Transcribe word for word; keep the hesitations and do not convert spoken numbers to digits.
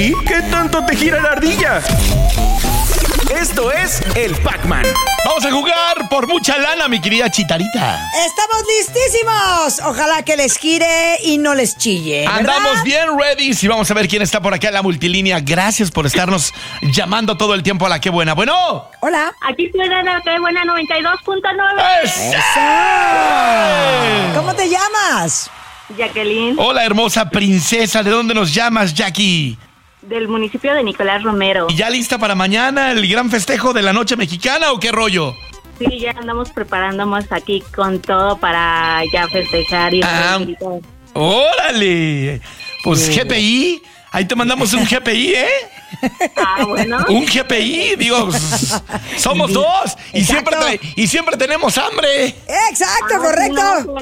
¿Y qué tanto te gira la ardilla? Esto es el Pac-Man. Vamos a jugar por mucha lana, mi querida Chitarita. ¡Estamos listísimos! Ojalá que les gire y no les chille, ¿verdad? Andamos bien ready y vamos a ver quién está por acá en la multilínea. Gracias por estarnos llamando todo el tiempo a la Qué Buena. Bueno. Hola. Aquí suena la Qué Buena noventa y dos punto nueve. ¡Eso! ¿Cómo te llamas? Jacqueline, Hola, hermosa princesa. ¿De dónde nos llamas, Jackie? del municipio de Nicolás Romero. ¿Y ya lista para mañana el gran festejo de la noche mexicana o qué rollo? Sí, ya andamos preparándonos aquí con todo para ya festejar y... Ah, y todo. ¡Órale! Pues G P I, ahí te mandamos un G P I, ¿eh? Ah, bueno. Un G P I, digo, somos dos y siempre, Exacto. tra- y siempre tenemos hambre. Exacto, Ah, correcto. no,